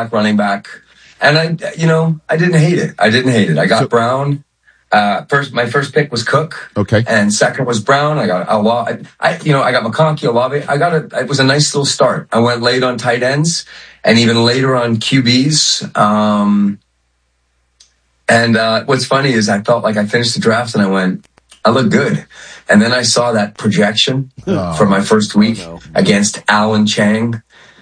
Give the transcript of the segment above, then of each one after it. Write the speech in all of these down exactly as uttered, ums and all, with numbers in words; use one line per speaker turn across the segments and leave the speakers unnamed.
back, running back. And I, you know, I didn't hate it. I didn't hate it. I got so, Brown. Uh, first, my first pick was Cook.
Okay.
And second was Brown. I got Olave. I, you know, I got McConkey, Olave. I got a, it was a nice little start. I went late on tight ends and even later on Q Bs. Um, and, uh, what's funny is I felt like I finished the draft and I went, I look good. And then I saw that projection oh, for my first week oh no. against Alan Chang.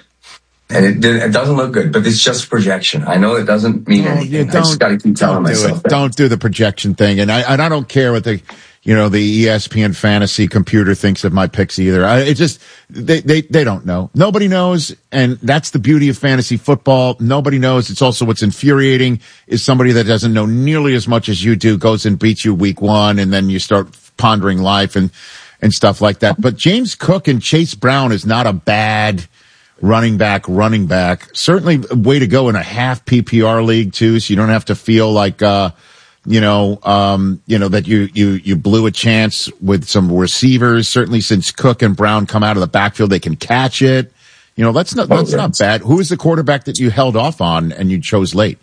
And it, it doesn't look good, but it's just projection. I know it doesn't mean
no,
anything.
I
just got to keep telling
do
myself
it.
that.
Don't do the projection thing. And I and I don't care what the you know the E S P N fantasy computer thinks of my picks either. I, it just they they they don't know. Nobody knows, and that's the beauty of fantasy football. Nobody knows. It's also what's infuriating is somebody that doesn't know nearly as much as you do goes and beats you week one, and then you start pondering life and and stuff like that. But James Cook and Chase Brown is not a bad running back, running back. Certainly a way to go in a half P P R league too, so you don't have to feel like, uh, you know, um, you know, that you, you, you blew a chance with some receivers. Certainly since Cook and Brown come out of the backfield, they can catch it. You know, that's not, that's not bad. Who is the quarterback that you held off on and you chose late?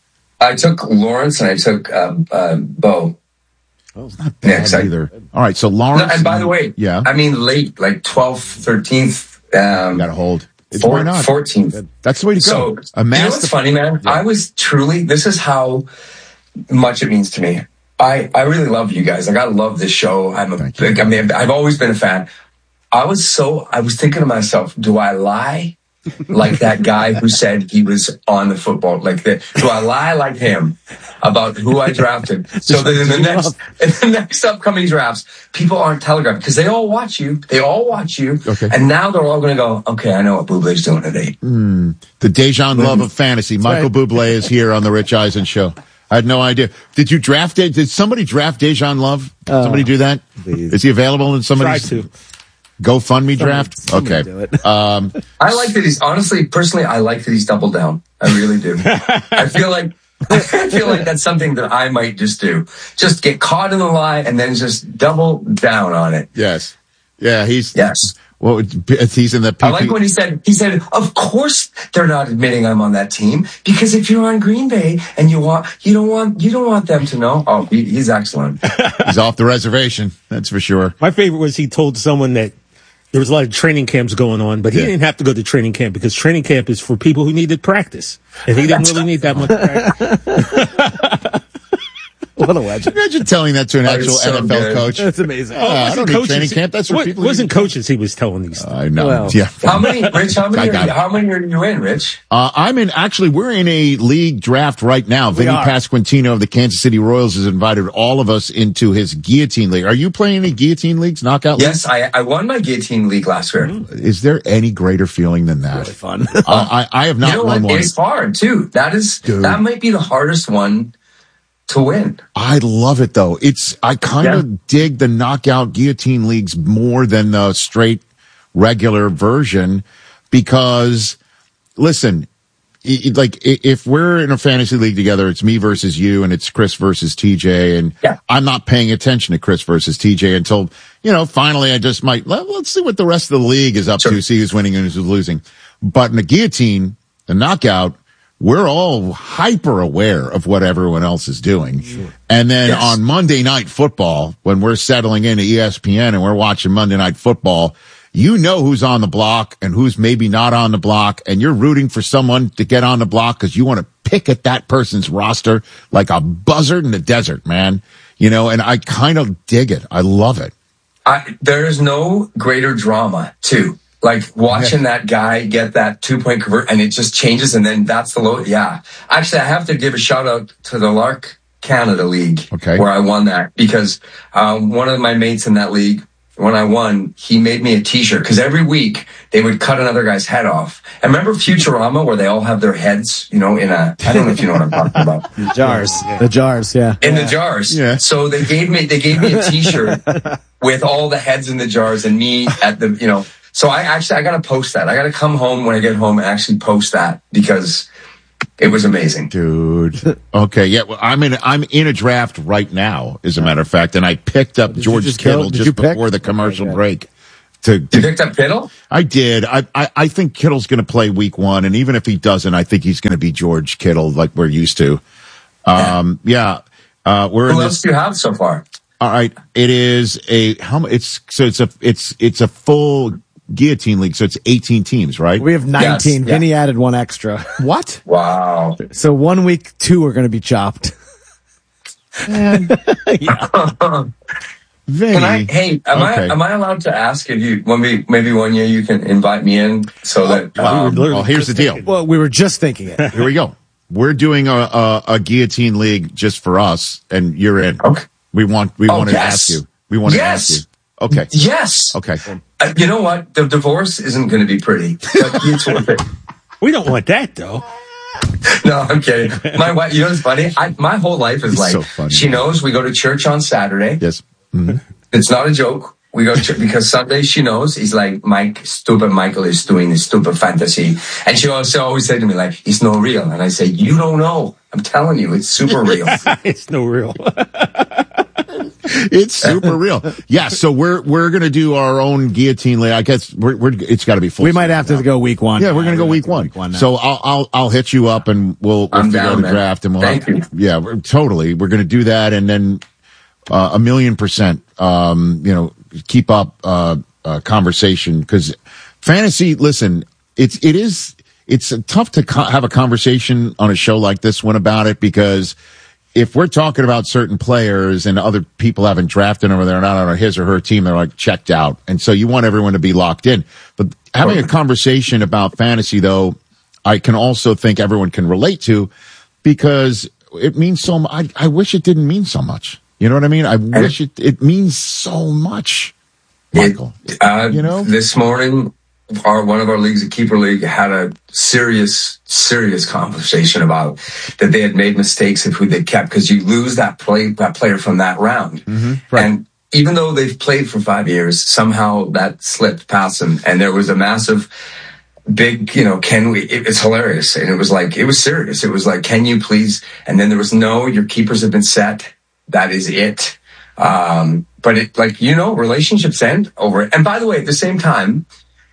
I took Lawrence and I took, uh, uh, Bo.
Oh, it's not bad yeah, either. I, All right. So Lawrence.
No, and by the way,
yeah,
I mean, late, like twelfth, thirteenth, um,
got to hold. It's
Four, fourteenth.
That's the way to go.
So, you know what's funny, man? Yeah. I was truly, this is how much it means to me. I, I really love you guys. Like, I love this show. I'm a big, I mean, I've always been a fan. I was so, I was thinking to myself, do I lie like that guy who said he was on the football? Like, the, do I lie like him about who I drafted? So that in the next, in the next upcoming drafts, people aren't telegraphing because they all watch you. They all watch you.
Okay.
And now they're all going to go, okay, I know what Bublé's doing today.
Mm, the Dejan Love of fantasy. Michael right. Bublé is here on the Rich Eisen Show. I had no idea. Did you draft it? Did somebody draft Dejan Love? Did uh, somebody do that? Please. Is he available in somebody's
Try to.
GoFundMe draft?
Somebody,
okay.
somebody do it.
Um,
I like that he's, honestly, personally, I like that he's doubled down. I really do. I feel like, I feel like that's something that I might just do. Just get caught in the lie and then just double down on it.
Yes. Yeah, he's,
yes.
Well, he's in the P P.
I like when he said, he said, of course they're not admitting I'm on that team because if you're on Green Bay and you want, you don't want, you don't want them to know. Oh, he, he's excellent.
He's off the reservation. That's for sure.
My favorite was he told someone that there was a lot of training camps going on, but he yeah. didn't have to go to training camp because training camp is for people who needed practice. And he didn't really need that much practice.
What a legend. Imagine telling that to an actual so N F L
good.
coach.
That's amazing.
Oh, I don't need training camp. That's what
it
people
wasn't coaches he was telling these things.
I know.
Well,
yeah.
How many, Rich, how many, are, how many are you in, Rich?
Uh, I'm in, actually, we're in a league draft right now. Vinny Pasquantino of the Kansas City Royals has invited all of us into his guillotine league. Are you playing any guillotine leagues, knockout leagues?
Yes, I, I won my guillotine league last year.
Is there any greater feeling than that?
Really fun.
uh, I, I have not
you know
won
what?
one.
It's hard, too. That is, Dude. that might be the hardest one to win.
I love it though. It's, I kind of yeah. dig the knockout guillotine leagues more than the straight regular version because listen, it, like if we're in a fantasy league together, it's me versus you and it's Chris versus T J and
yeah.
I'm not paying attention to Chris versus T J until, you know, finally I just might, let, let's see what the rest of the league is up sure. to, see who's winning and who's losing. But in the guillotine, the knockout, we're all hyper aware of what everyone else is doing. Sure. And then yes. on Monday Night Football, when we're settling into E S P N and we're watching Monday Night Football, you know who's on the block and who's maybe not on the block, and you're rooting for someone to get on the block because you want to pick at that person's roster like a buzzard in the desert, man. You know, and I kind of dig it. I love it.
I, there is no greater drama, too. Like watching yeah. that guy get that two point convert and it just changes and then that's the low. Yeah. Actually, I have to give a shout out to the Lark Canada League
okay.
where I won that because um, one of my mates in that league, when I won, he made me a t-shirt because every week they would cut another guy's head off. And remember Futurama where they all have their heads, you know, in a, I don't know if you know what I'm talking about.
The jars.
Yeah. The jars, yeah.
In
yeah.
the jars.
Yeah.
So they gave me, they gave me a t-shirt with all the heads in the jars and me at the, you know, so I actually, I got to post that. I got to come home when I get home and actually post that because it was amazing.
Dude. Okay. Yeah. Well, I'm in, I'm in a draft right now, as a matter of fact. And I picked up
Did
George
just
Kittle
kill,
just before pick? the commercial okay, break. To, to,
you picked up Kittle?
I did. I, I, I think Kittle's going to play week one, and even if he doesn't, I think he's going to be George Kittle like we're used to. Um, yeah. yeah. Uh, we're
Who
in
else
this,
do you have so far?
All right. It is a how much? It's so it's a it's it's a full guillotine league, so it's eighteen teams, right?
We have nineteen.
Yes.
Vinny yeah. added one extra.
What?
Wow.
So one week, two are going to be chopped.
Man.
yeah.
Vinny.
Can I, hey, am
okay.
I am I allowed to ask if you when we maybe one year you can invite me in so that um,
we well, here's the deal.
Well, we were just thinking it.
Here we go. We're doing a, a, a guillotine league just for us, and you're in.
Okay.
We want we
oh,
wanted
yes.
to ask you. We wanted
yes.
to ask you. Okay.
Yes.
Okay.
Uh, you know what? The divorce isn't going to be pretty, but it's worth it.
We don't want that though.
No, I'm kidding. My wife, you know what's funny? I, my whole life is
It's
like,
so funny,
she
man.
knows we go to church on Saturday.
Yes. Mm-hmm.
It's not a joke. We go to church because Sunday she knows he's like, Mike, stupid Michael is doing this stupid fantasy. And she also always said to me like, it's no real. And I say, you don't know. I'm telling you, it's super real.
It's no real.
It's super real. Yeah, so we're we're gonna do our own guillotine league. I guess we're, we're it's got to be full.
We might have to now. go week one.
Yeah, we're gonna go week one. week one. So I'll I'll I'll hit you up and we'll, we'll figure out a draft and we'll.
Thank
have,
you.
Yeah, we're, totally. We're gonna do that and then uh, a million percent. Um, you know, keep up uh, uh conversation because fantasy. Listen, it's it is it's tough to co- have a conversation on a show like this one about it because. If we're talking about certain players and other people haven't drafted them or they're not on his or her team, they're like checked out. And so you want everyone to be locked in. But having a conversation about fantasy, though, I can also think everyone can relate to because it means so much. I, I wish it didn't mean so much. You know what I mean? I wish it, it means so much, Michael.
It, uh,
you know?
This morning, our one of our leagues, a keeper league, had a serious, serious conversation about that they had made mistakes of who they kept because you lose that play that player from that round,
mm-hmm. right.
and even though they've played for five years, somehow that slipped past them, and there was a massive, big, you know, can we? It, it's hilarious, and it was like it was serious. It was like, can you please? And then there was no, your keepers have been set. That is it. Um, but it, like you know, relationships end over it. And by the way, at the same time.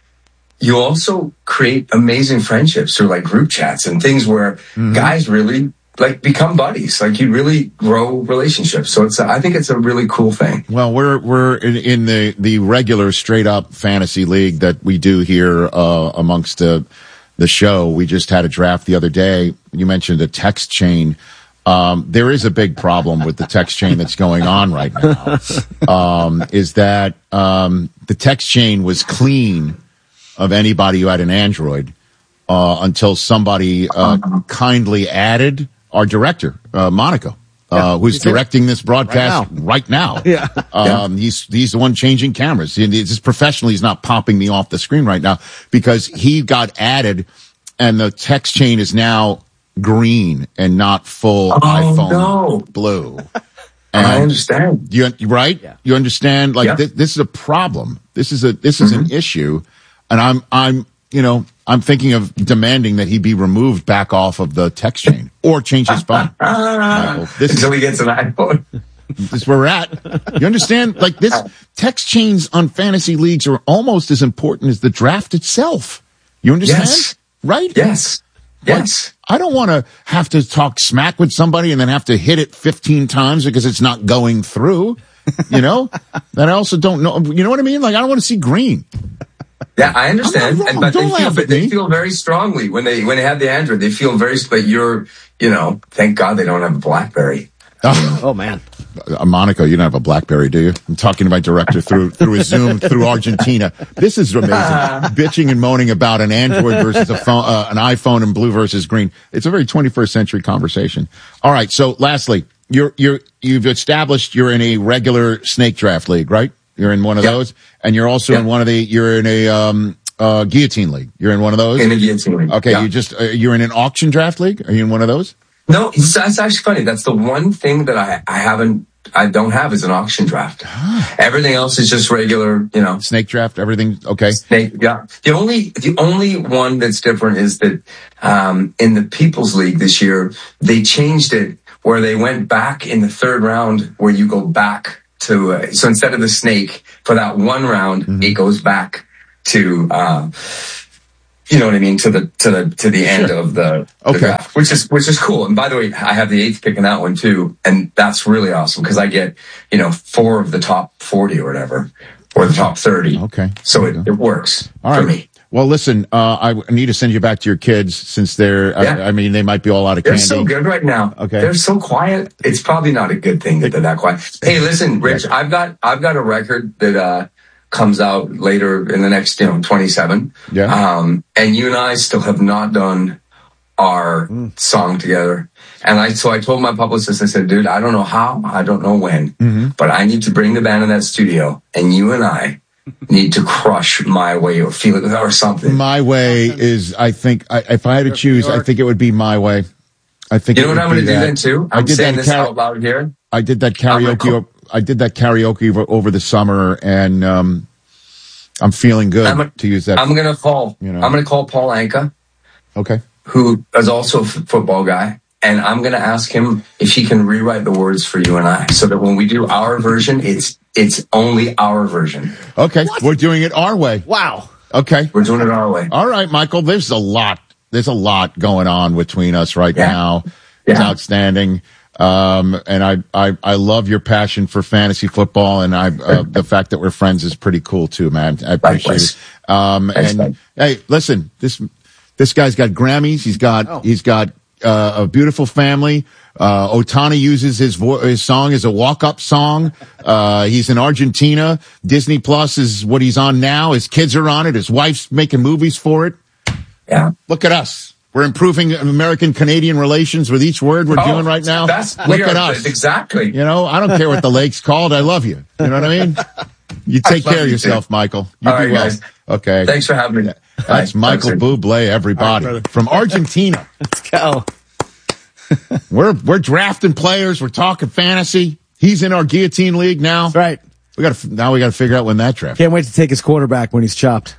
You also create amazing friendships through like group chats and things where mm-hmm. guys really like become buddies. Like you really grow relationships. So it's, a, I think it's a really cool thing.
Well, we're, we're in, in the, the regular straight up fantasy league that we do here, uh, amongst the, the show. We just had a draft the other day. You mentioned a text chain. Um, there is a big problem with the text chain that's going on right now. Um, is that, um, the text chain was clean of anybody who had an Android, uh, until somebody, uh, kindly added our director, uh, Monaco, uh, yeah, who's directing this broadcast right now. Right now.
Yeah.
Um, he's, he's the one changing cameras. And it's just professionally, he's not popping me off the screen right now because he got added and the text chain is now green and not full
oh,
iPhone
no.
blue.
And I understand.
You, right?
Yeah.
You understand? Like
yeah.
th- this is a problem. This is a, this is mm-hmm. an issue. And I'm, I'm, you know, I'm thinking of demanding that he be removed back off of the text chain or change his phone. Michael, this
Until
is,
he gets an iPhone.
This is where we're at. You understand? Like this, text chains on fantasy leagues are almost as important as the draft itself. You understand?
Yes.
Right?
Yes. Yes.
Like, I don't want to have to talk smack with somebody and then have to hit it fifteen times because it's not going through. You know? And I also don't know. You know what I mean? Like I don't want to see green.
Yeah, I understand, and, but, they feel, but they feel very strongly when they when they have the Android. They feel very. But you're, you know, thank God they don't have a BlackBerry.
Oh, oh man,
uh, Monaco, you don't have a BlackBerry, do you? I'm talking to my director through through a Zoom through Argentina. This is amazing. Bitching and moaning about an Android versus a phone, uh, an iPhone, and blue versus green. It's a very twenty-first century conversation. All right. So, lastly, you're you're you've established you're in a regular snake draft league, right? You're in one of
yep.
those, and you're also
yep.
in one of the. You're in a um, uh, guillotine league. You're in one of those.
In a guillotine league.
Okay,
yep.
you just uh, you're in an auction draft league. Are you in one of those?
No, it's, it's actually funny. That's the one thing that I I haven't I don't have is an auction draft. Everything else is just regular, you know,
snake draft. Everything okay?
Snake. Yeah. The only the only one that's different is that um, in the People's League this year they changed it where they went back in the third round where you go back. to, uh, so instead of the snake for that one round, mm-hmm. it goes back to, uh, you know what I mean? To the, to the, to the sure. end of the, the
okay.
draft, which is, which is cool. And by the way, I have the eighth pick in that one too. And that's really awesome because I get, you know, four of the top forty or whatever, or the top thirty.
Okay.
So it, it works
all right.
for me.
Well, listen, uh, I need to send you back to your kids since they're, yeah. I, I mean, they might be all out of
they're
candy.
They're so good right now.
Okay.
They're so quiet. It's probably not a good thing that they're that quiet. Hey, listen, Rich, yeah. I've got, I've got a record that, uh, comes out later in the next, you know, twenty-seven.
Yeah.
Um, and you and I still have not done our mm. song together. And I, so I told my publicist, I said, dude, I don't know how, I don't know when,
mm-hmm.
but I need to bring the band in that studio and you and I need to crush My Way or Feel It or something.
My Way is, I think, I, if I had to choose, I think it would be My Way. I think
you know what I'm going to do then too. I'm
I did
saying
that
this
car-
out loud here.
I did that karaoke. I did that karaoke over, over the summer, and um, I'm feeling good
I'm a,
to use that.
I'm going to call. You know. I'm going to call Paul Anka.
Okay.
Who is also a f- football guy, and I'm going to ask him if he can rewrite the words for you and I, so that when we do our version, it's it's only our version.
Okay, what? We're doing it our way.
Wow.
Okay,
we're doing it our way.
All right, Michael. There's a lot. There's a lot going on between us right
yeah.
now. It's yeah. outstanding. Um, and I, I, I love your passion for fantasy football, and I, uh, the fact that we're friends is pretty cool too, man. I appreciate Likewise. it. Um, Thanks, and man. Hey, listen, this, this guy's got Grammys. He's got, oh. he's got, uh, a beautiful family. Uh, Otani uses his vo- his song as a walk-up song. Uh, he's in Argentina. Disney Plus is what he's on now. His kids are on it. His wife's making movies for it.
Yeah.
Look at us. We're improving American-Canadian relations with each word we're
oh,
doing right now.
That's,
Look
are,
at us.
Exactly.
You know, I don't care what the lake's called. I love you. You know what I mean? You take care of yourself, too. Michael. You
All
be
right,
well.
guys.
Okay.
Thanks for having me.
That's
Bye.
Michael Bublé, everybody.
Right,
from Argentina.
Let's go.
we're we're drafting players. We're talking fantasy. He's in our guillotine league now.
That's right.
We got to now we got to figure out when that draft.
Can't wait to take his quarterback when he's chopped.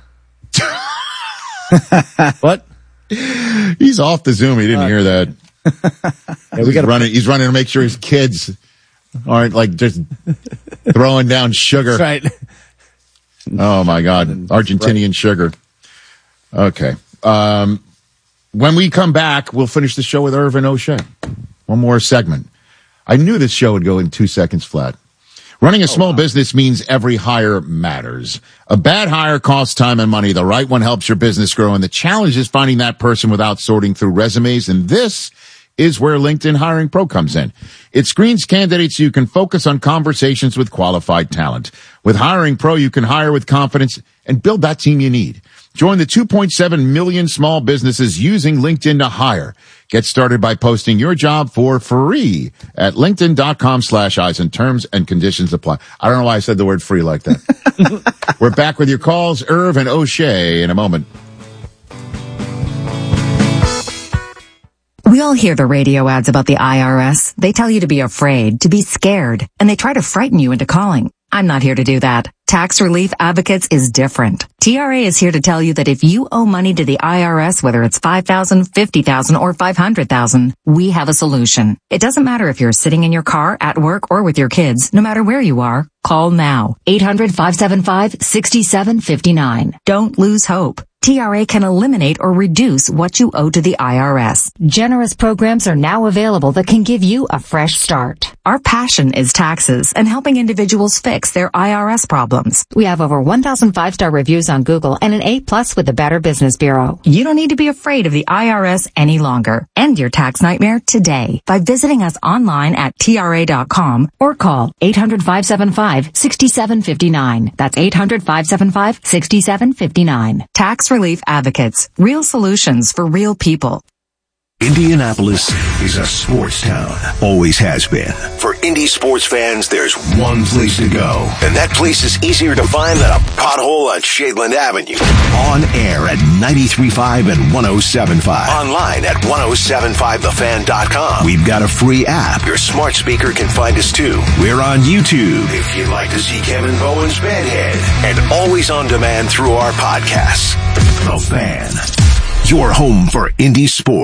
What?
He's off the Zoom. He didn't uh, hear that.
Yeah, we got
running. He's running to make sure his kids aren't like just throwing down sugar.
That's right.
Oh my God, Argentinian right. sugar. Okay. Um, when we come back, we'll finish the show with Irvin O'Shea. One more segment. I knew this show would go in two seconds flat. Running a small oh, wow. business means every hire matters. A bad hire costs time and money. The right one helps your business grow. And the challenge is finding that person without sorting through resumes. And this is where LinkedIn Hiring Pro comes in. It screens candidates so you can focus on conversations with qualified talent. With Hiring Pro, you can hire with confidence and build that team you need. Join the two point seven million small businesses using LinkedIn to hire. Get started by posting your job for free at linkedin.com slash eyes and terms and conditions apply. I don't know why I said the word free like that. We're back with your calls, Irv and O'Shea, in a moment.
We all hear the radio ads about the I R S. They tell you to be afraid, to be scared, and they try to frighten you into calling. I'm not here to do that. Tax Relief Advocates is different. T R A is here to tell you that if you owe money to the I R S, whether it's five thousand dollars, fifty thousand dollars, or five hundred thousand dollars, we have a solution. It doesn't matter if you're sitting in your car, at work, or with your kids. No matter where you are, call now. eight hundred, five seven five, six seven five nine. Don't lose hope. T R A can eliminate or reduce what you owe to the I R S. Generous programs are now available that can give you a fresh start. Our passion is taxes and helping individuals fix their I R S problems. We have over one thousand five-star reviews on Google and an A plus with the Better Business Bureau. You don't need to be afraid of the I R S any longer. End your tax nightmare today by visiting us online at T R A dot com or call eight hundred, five seven five, six seven five nine. That's eight hundred, five seven five, six seven five nine. Tax Relief Advocates. Real solutions for real people.
Indianapolis is a sports town. Always has been. For Indy sports fans, there's one place to go. And that place is easier to find than a pothole on Shadeland Avenue. On air at ninety-three point five and one oh seven point five. Online at ten seventy-five the fan dot com. We've got a free app. Your smart speaker can find us too. We're on YouTube if you'd like to see Kevin Bowen's bedhead. And always on demand through our podcasts. The Fan. Your home for Indy sports.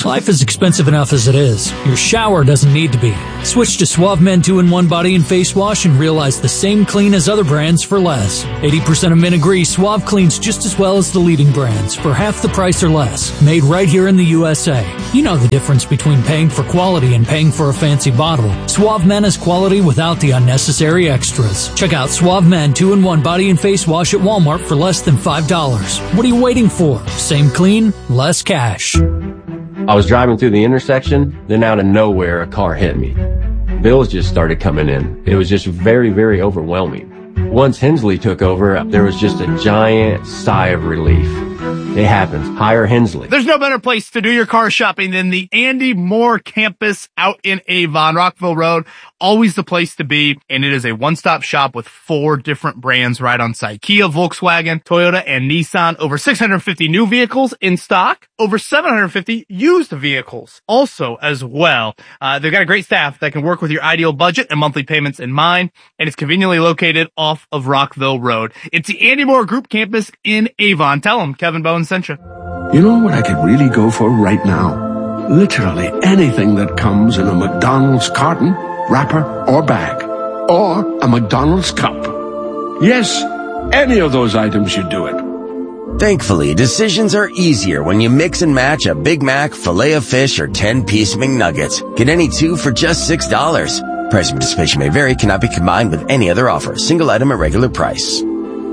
Wash.
Life is expensive enough as it is. Your shower doesn't need to be. Switch to Suave Men two in one Body and Face Wash and realize the same clean as other brands for less. eighty percent of men agree Suave cleans just as well as the leading brands for half the price or less. Made right here in the U S A. You know the difference between paying for quality and paying for a fancy bottle. Suave Men is quality without the unnecessary extras. Check out Suave Men two in one Body and Face Wash at Walmart for less than five dollars. What are you waiting for? Same clean, less cash.
I was driving through the intersection, then out of nowhere, a car hit me. Bills just started coming in. It was just very, very overwhelming. Once Hensley took over, there was just a giant sigh of relief. It happens. Hire Hensley.
There's no better place to do your car shopping than the Andy Moore campus out in Avon, Rockville Road. Always the place to be, and it is a one-stop shop with four different brands right on site. Kia, Volkswagen, Toyota, and Nissan. Over six hundred fifty new vehicles in stock. Over seven hundred fifty used vehicles also as well. Uh, they've got a great staff that can work with your ideal budget and monthly payments in mind, and it's conveniently located off of Rockville Road. It's the Andy Moore Group campus in Avon. Tell them Kevin Bowen sent you.
You know what I could really go for right now? Literally anything that comes in a McDonald's carton, wrapper, or bag. Or a McDonald's cup. Yes, any of those items should do it.
Thankfully, decisions are easier when you mix and match a Big Mac, Filet-O-Fish, or ten-piece McNuggets. Get any two for just six dollars. Price and participation may vary, cannot be combined with any other offer. Single item at regular price.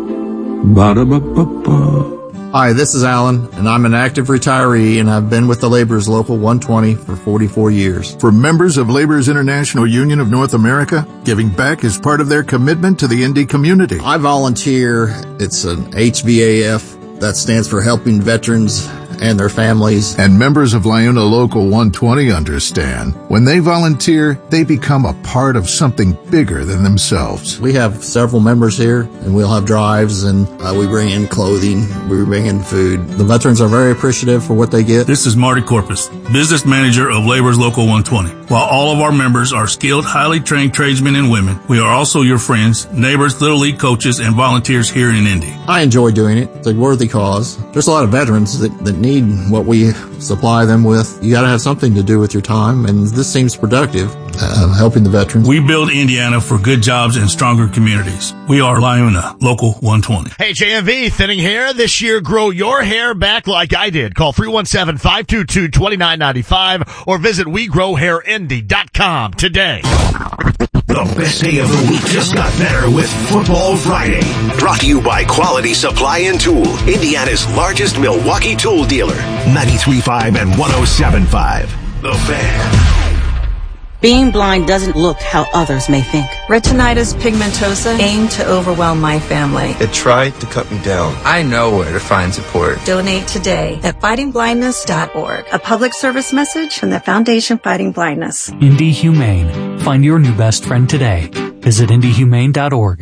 Ba-da-ba-ba-ba.
Hi, this is Alan, and I'm an active retiree, and I've been with the Laborers Local one twenty for forty-four years.
For members of Laborers International Union of North America, giving back is part of their commitment to the Indy community.
I volunteer. It's an H V A F. That stands for Helping Veterans and their families.
And members of Liuna Local one twenty understand. When they volunteer, they become a part of something bigger than themselves.
We have several members here, and we'll have drives, and uh, we bring in clothing, we bring in food. The veterans are very appreciative for what they get.
This is Marty Corpus, business manager of Laborers Local one twenty. While all of our members are skilled, highly trained tradesmen and women, we are also your friends, neighbors, Little League coaches, and volunteers here in Indy.
I enjoy doing it. It's a worthy cause. There's a lot of veterans that, that need what we supply them with. You got to have something to do with your time, and this seems productive, uh, helping the veterans.
We build Indiana for good jobs and stronger communities. We are Liuna Local one twenty.
Hey, J M V, thinning hair this year. Grow your hair back like I did. Call three one seven, five two two, two nine nine five or visit we grow hair indy dot com today.
The best day of the week just got better with Football Friday. Brought to you by Quality Supply and Tool, Indiana's largest Milwaukee tool dealer. ninety-three point five and one oh seven point five. The Fan.
Being blind doesn't look how others may think.
Retinitis pigmentosa aimed to overwhelm my family.
It tried to cut me down. I know where to find support.
Donate today at fighting blindness dot org. A public service message from the Foundation Fighting Blindness.
Indy Humane. Find your new best friend today. Visit indy humane dot org.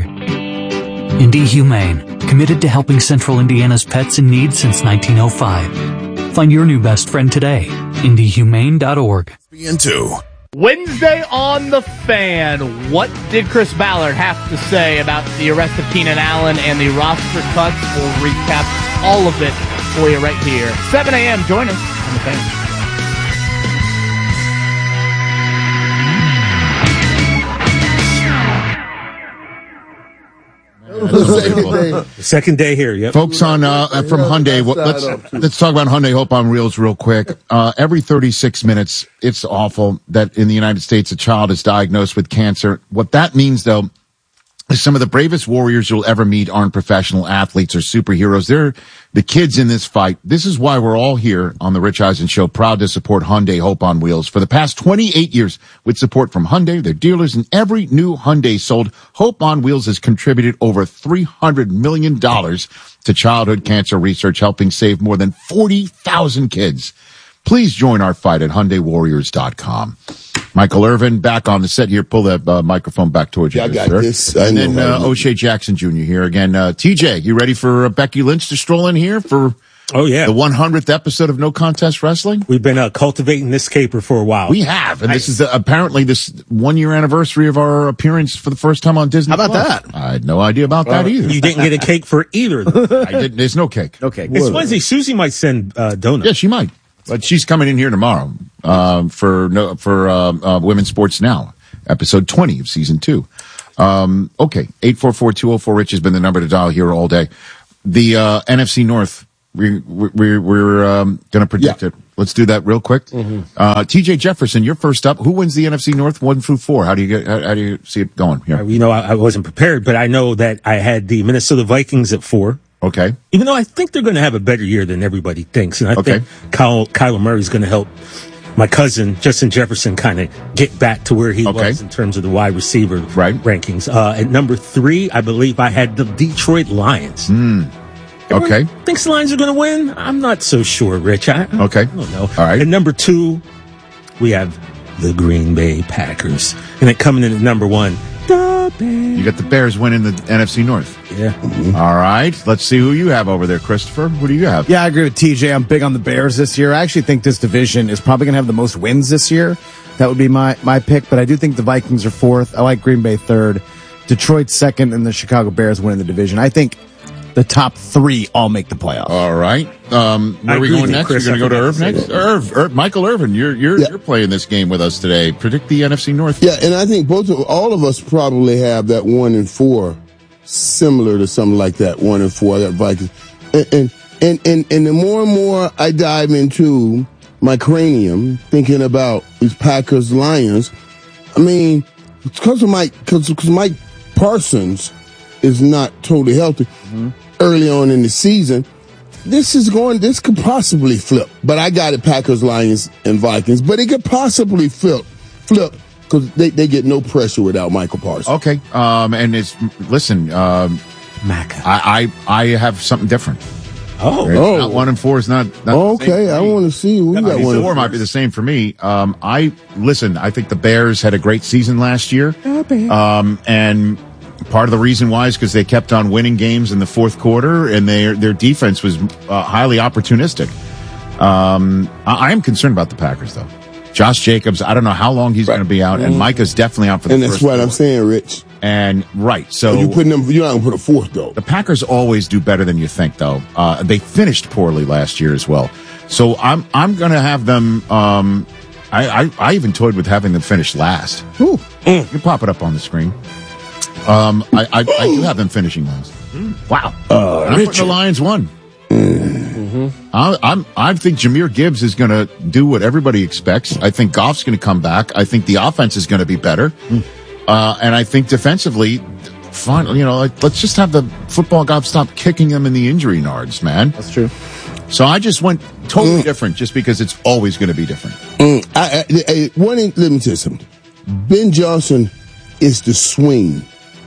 Indy Humane. Committed to helping Central Indiana's pets in need since nineteen oh five. Find your new best friend today. indy humane dot org.
Into Wednesday on The Fan. What did Chris Ballard have to say about the arrest of Keenan Allen and the roster cuts? We'll recap all of it for you right here. seven a.m. Join us on The Fan.
The second day here, yep.
Folks on uh, from Hyundai, what, let's let's talk about Hyundai Hope on Wheels real quick. Uh, every thirty-six minutes, it's awful that in the United States a child is diagnosed with cancer. What that means, though, is some of the bravest warriors you'll ever meet aren't professional athletes or superheroes. They're the kids in this fight. This is why we're all here on the Rich Eisen Show, proud to support Hyundai Hope on Wheels. For the past twenty-eight years, with support from Hyundai, their dealers, and every new Hyundai sold, Hope on Wheels has contributed over three hundred million dollars to childhood cancer research, helping save more than forty thousand kids. Please join our fight at Hyundai Warriors dot com. Michael Irvin back on the set here. Pull that uh, microphone back towards you.
Yeah, I got
sir.
this. I
and
know
then uh, O'Shea Jackson Junior here again. Uh, T J, you ready for uh, Becky Lynch to stroll in here for
oh yeah
the one hundredth episode of No Contest Wrestling?
We've been uh, cultivating this caper for a while.
We have, and I, this is the, apparently this one year anniversary of our appearance for the first time on Disney.
How about
Plus.
that?
I had no idea about
well,
that either.
You didn't get a cake for either.
I didn't. There's no cake.
No cake.
It's Wednesday. Susie might send uh, donuts.
Yeah, she might. But she's coming in here tomorrow uh, for no, for uh, uh, Women's Sports Now, episode twenty of season two. Um, okay, eight four four, two oh four, Rich has been the number to dial here all day. The uh, N F C North, we, we, we're, we're um, going to predict yeah. it. Let's do that real quick. Mm-hmm. Uh, T J Jefferson, you're first up. Who wins the N F C North one through four? How do you get? How, how do you see it going here?
Uh, you know, I, I wasn't prepared, but I know that I had the Minnesota Vikings at four.
Okay.
Even though I think they're going to have a better year than everybody thinks, and I okay. think Kyle, Kyler Murray is going to help my cousin Justin Jefferson kind of get back to where he okay. was in terms of the wide receiver
right.
rankings. Uh, at number three, I believe I had the Detroit Lions.
Mm. Okay.
Everyone thinks the Lions are going to win? I'm not so sure, Rich. I, I,
okay.
I don't know.
All right.
At number two, we have the Green Bay Packers. And then coming in at number one, the Bears.
You got the Bears winning the N F C North.
Yeah.
Mm-hmm. All right. Let's see who you have over there, Christopher. What do you have?
Yeah, I agree with T J. I'm big on the Bears this year. I actually think this division is probably going to have the most wins this year. That would be my, my pick, but I do think the Vikings are fourth. I like Green Bay third, Detroit second, and the Chicago Bears winning the division. I think the top three all make the playoffs.
All right. Um, where
I
are we going next?
Chris,
You're going to go to Irv next? Irv, Irv, Michael Irvin, you're you're
yeah.
you're playing this game with us today. Predict the N F C North.
Yeah, and I think both of all of us probably have that one and four, similar to something like that. One and four. I got Vikings, and and and and, and the more and more I dive into my cranium, thinking about these Packers Lions, I mean, because of Mike, because because Mike Parsons is not totally healthy. Mm-hmm. Early on in the season, this is going, this could possibly flip. But I got it Packers, Lions, and Vikings. But it could possibly flip, flip, because they, they get no pressure without Michael Parsons.
Okay. Um, and it's, listen, um,
Maca.
I, I, I have something different.
Oh.
Right?
oh.
Not one and four is not, not
okay. I want to see. We got one.
Four might be the same for me. Um, I, listen, I think the Bears had a great season last year. Um, and, part of the reason why is because they kept on winning games in the fourth quarter, and their their defense was uh, highly opportunistic. Um, I, I am concerned about the Packers, though. Josh Jacobs, I don't know how long he's right. going to be out, and Micah's definitely out for the
and
first.
And that's what
four.
I'm saying, Rich.
And right, so
you putting them. You're not going to put a fourth though.
The Packers always do better than you think, though. Uh, they finished poorly last year as well, so I'm I'm going to have them. Um, I, I I even toyed with having them finish last.
Ooh.
You can pop it up on the screen. Um, I, I, I do have them finishing last. Wow.
Uh,
I'm putting the Lions one. Mm-hmm. I, I'm, I think Jahmyr Gibbs is going to do what everybody expects. I think Goff's going to come back. I think the offense is going to be better. Mm. Uh, and I think defensively, fine, you know, like, let's just have the football gods stop kicking them in the injury nards, man.
That's true.
So I just went totally mm. different just because it's always going to be different.
Mm. I, I, I, one, let me tell you something. Ben Johnson is the swing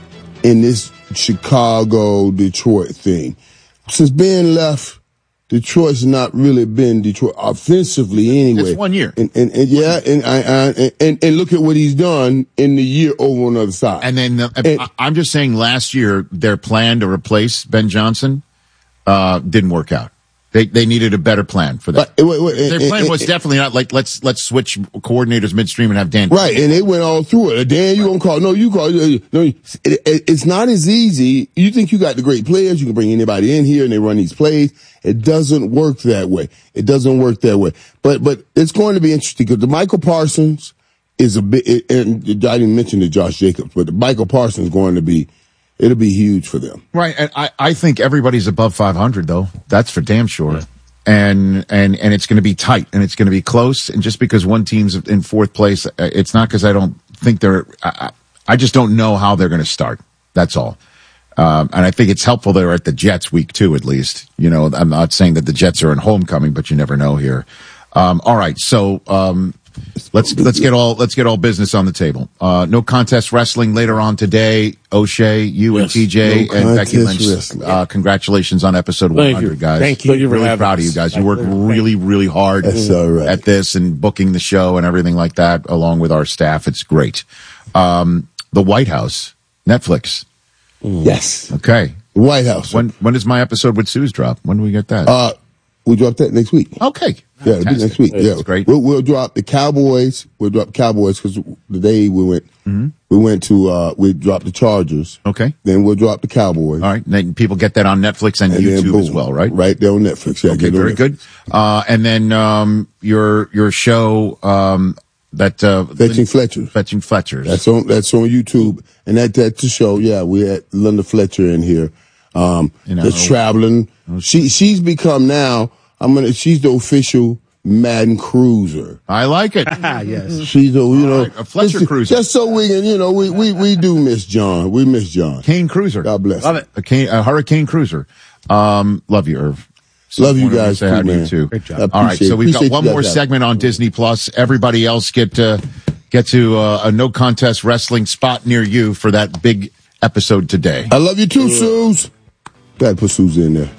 in this Chicago, Detroit thing. Since Ben left, Detroit's not really been Detroit offensively anyway.
It's one year.
And, and, and yeah, and, I, I, and, and look at what he's done in the year over on the other side.
And then, uh, and, I'm just saying last year, their plan to replace Ben Johnson, uh, didn't work out. They they needed a better plan for that.
But, wait, wait,
Their
and,
plan
and,
was
and,
definitely not like let's let's switch coordinators midstream and have Dan.
Right, and they went all through it. Dan, you gonna call? No, you call. No, it, it, it's not as easy. You think you got the great players? You can bring anybody in here and they run these plays. It doesn't work that way. It doesn't work that way. But but it's going to be interesting because the Michael Parsons is a bit. And I didn't mention the Josh Jacobs, but the Michael Parsons is going to be. It'll be huge for them.
Right, and I I think everybody's above five hundred though. That's for damn sure. Yeah. And, and, and it's going to be tight and it's going to be close. And just because one team's in fourth place, it's not because I don't think they're, I, I just don't know how they're going to start. That's all. Um, and I think it's helpful they're at the Jets week two, at least. You know, I'm not saying that the Jets are in homecoming, but you never know here. Um, all right. So, um, let's, let's get all, let's get all business on the table. Uh, no contest wrestling later on today. O'Shea, you yes, and T J no and Becky Lynch. Uh, congratulations on episode one hundred,
Thank
guys.
Thank you.
Really proud us. of you guys. You worked really, really hard
right.
at this and booking the show and everything like that, along with our staff. It's great. Um, the White House, Netflix.
Yes.
Okay.
White House.
When, when does my episode with Suze drop? When do we get that?
Uh, We'll drop that next week.
Okay.
Yeah, it'll be next week.
That's
yeah,
great.
We'll, we'll drop the Cowboys. We'll drop Cowboys because the day we went,
mm-hmm.
we went to, uh, we dropped the Chargers.
Okay.
Then we'll drop the Cowboys.
All right. Then people get that on Netflix and,
and
YouTube
boom,
as well, right?
Right there on Netflix. Yeah.
Okay. Very good. Uh, and then, um, your, your show, um, that, uh,
Fetching Fletcher.
Fetching Fletchers.
That's on, that's on YouTube. And that, that's the show. Yeah. We had Linda Fletcher in here. Um,
you know,
that's traveling. She, she's become now, I'm gonna, she's the official Madden Cruiser.
I like it.
Yes.
She's a, you know,
right, a Fletcher
just,
Cruiser.
Just so we can, you know, we, we, we do miss John. We miss John.
Kane Cruiser.
God bless.
Love it. A, Kane, a Hurricane Cruiser. Um, love you, Irv. So
love you guys
say
too,
hi to
man.
you too.
Great job.
All right. So we've got one more
guys.
segment on Disney Plus. Everybody else get, uh, get to, uh, a no contest wrestling spot near you for that big episode today.
I love you too, yeah. Suze. Gotta put Suze in there.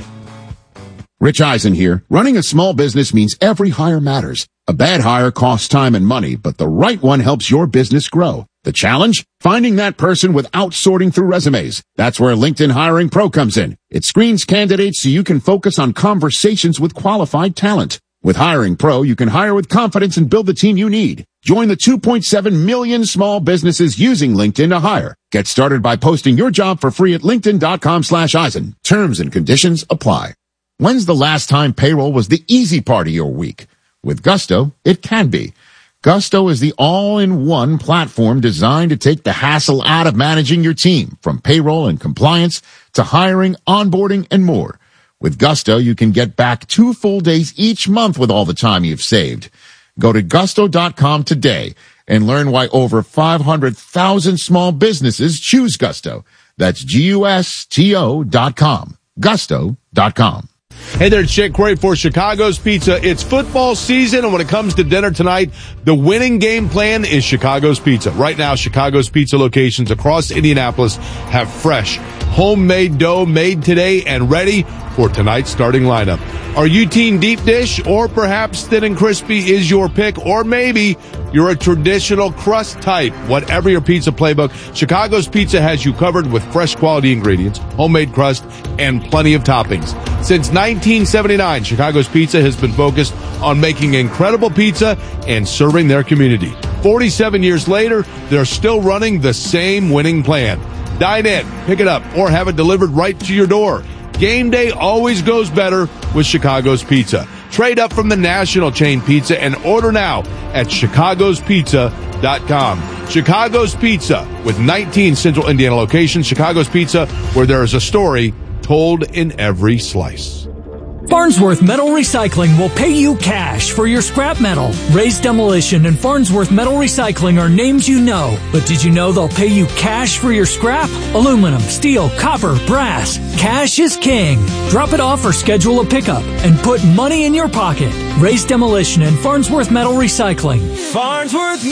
Rich Eisen here. Running a small business means every hire matters. A bad hire costs time and money, but the right one helps your business grow. The challenge? Finding that person without sorting through resumes. That's where LinkedIn Hiring Pro comes in. It screens candidates so you can focus on conversations with qualified talent. With Hiring Pro, you can hire with confidence and build the team you need. Join the two point seven million small businesses using LinkedIn to hire. Get started by posting your job for free at linkedin.com slash Eisen. Terms and conditions apply. When's the last time payroll was the easy part of your week? With Gusto, it can be. Gusto is the all-in-one platform designed to take the hassle out of managing your team, from payroll and compliance to hiring, onboarding, and more. With Gusto, you can get back two full days each month with all the time you've saved. Go to gusto dot com today and learn why over five hundred thousand small businesses choose Gusto. That's G U S T O dot com. gusto dot com.
Hey there, it's Jake Query for Chicago's Pizza. It's football season, and when it comes to dinner tonight, the winning game plan is Chicago's Pizza. Right now, Chicago's Pizza locations across Indianapolis have fresh, homemade dough made today and ready for tonight's starting lineup. Are you team deep dish, or perhaps thin and crispy is your pick, or maybe you're a traditional crust type? Whatever your pizza playbook, Chicago's Pizza has you covered with fresh quality ingredients, homemade crust, and plenty of toppings. Since nineteen seventy-nine, Chicago's Pizza has been focused on making incredible pizza and serving their community. forty-seven years later, they're still running the same winning plan. Dine in, pick it up, or have it delivered right to your door. Game day always goes better with Chicago's Pizza. Trade up from the national chain pizza and order now at chicagos pizza dot com. Chicago's Pizza, with nineteen Central Indiana locations. Chicago's Pizza, where there is a story told in every slice.
Farnsworth Metal Recycling will pay you cash for your scrap metal. Raised Demolition and Farnsworth Metal Recycling are names you know. But did you know they'll pay you cash for your scrap? Aluminum, steel, copper, brass. Cash is king. Drop it off or schedule a pickup and put money in your pocket. Raised Demolition and Farnsworth Metal Recycling.
Farnsworth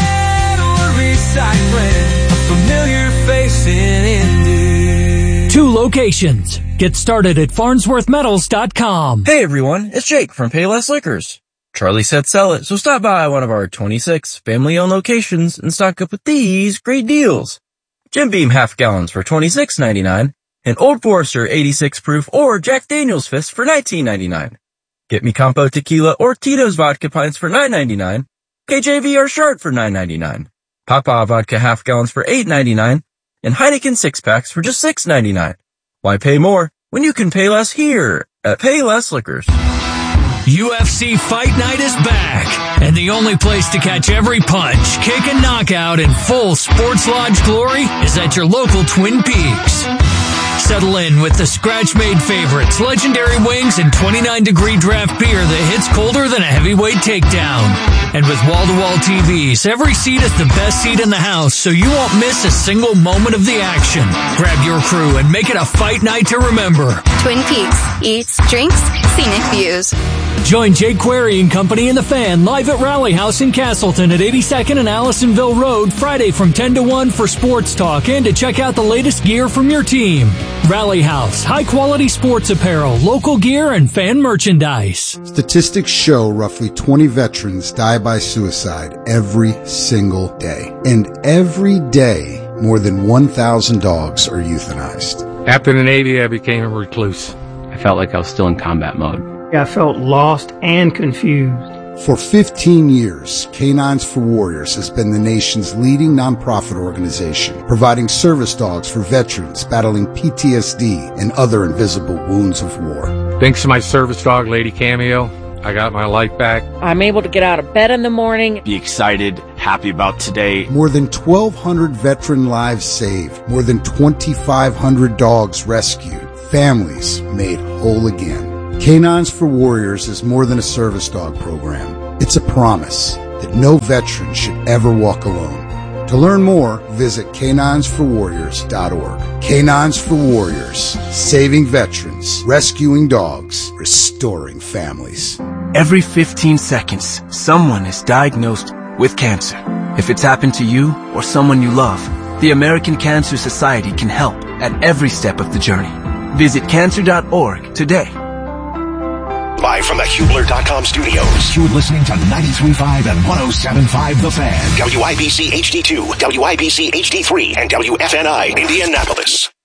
Metal Recycling, a familiar face in Indy.
Two locations. Get started at farnsworth metals dot com.
Hey everyone, it's Jake from Payless Liquors. Charlie said sell it, so stop by one of our twenty-six family-owned locations and stock up with these great deals. Jim Beam half gallons for twenty-six ninety-nine, and Old Forester eighty-six proof or Jack Daniel's Fist for nineteen ninety-nine. Get Me Campo Tequila or Tito's Vodka pints for nine ninety-nine, K J V or Shard for nine ninety-nine, Papa Vodka half gallons for eight ninety-nine, and Heineken six packs for just six ninety-nine. Why pay more when you can pay less here at Payless Liquors?
U F C Fight Night is back, and the only place to catch every punch, kick, and knockout in full Sports Lodge glory is at your local Twin Peaks. Settle in with the scratch-made favorites, legendary wings, and twenty-nine degree draft beer that hits colder than a heavyweight takedown. And with wall-to-wall T Vs, every seat is the best seat in the house, so you won't miss a single moment of the action. Grab your crew and make it a fight night to remember.
Twin Peaks. Eats, drinks, scenic views.
Join Jake Query and Company and the Fan live at Rally House in Castleton at eighty-second and Allisonville Road Friday from ten to one for sports talk and to check out the latest gear from your team. Rally House, high-quality sports apparel, local gear, and fan merchandise.
Statistics show roughly twenty veterans die by suicide every single day. And every day, more than one thousand dogs are euthanized.
After the Navy, I became a recluse.
I felt like I was still in combat mode.
I felt lost and confused.
For fifteen years, Canines for Warriors has been the nation's leading nonprofit organization, providing service dogs for veterans battling P T S D and other invisible wounds of war.
Thanks to my service dog, Lady Cameo, I got my life back.
I'm able to get out of bed in the morning.
Be excited, happy about today.
More than twelve hundred veteran lives saved, more than twenty-five hundred dogs rescued, families made whole again. Canines for Warriors is more than a service dog program. It's a promise that no veteran should ever walk alone. To learn more, visit canines for warriors dot org. Canines for Warriors, saving veterans, rescuing dogs, restoring families.
Every fifteen seconds, someone is diagnosed with cancer. If it's happened to you or someone you love, the American Cancer Society can help at every step of the journey. Visit cancer dot org today.
Live from the Hubler dot com studios, you're listening to ninety-three point five and one oh seven point five The Fan. W I B C H D two, W I B C H D three, and W F N I Indianapolis.